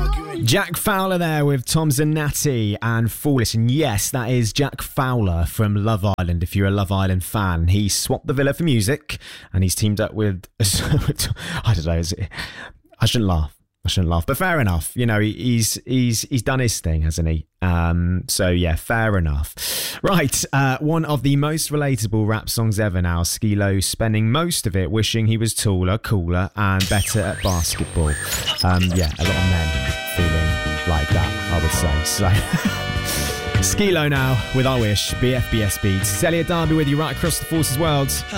Jack Fowler there with Tom Zanatti and Foolish. And yes, that is Jack Fowler from Love Island. If you're a Love Island fan, he swapped the villa for music and he's teamed up with I don't know, I shouldn't laugh, but fair enough. You know, he's done his thing, hasn't he? So yeah, fair enough. Right, one of the most relatable rap songs ever now. Skee-Lo spending most of it wishing he was taller, cooler, and better at basketball. Yeah, a lot of men feeling like that, I would say. So Skee-Lo now with I Wish, BFBS Beats. Elliot Darby with you right across the Forces world.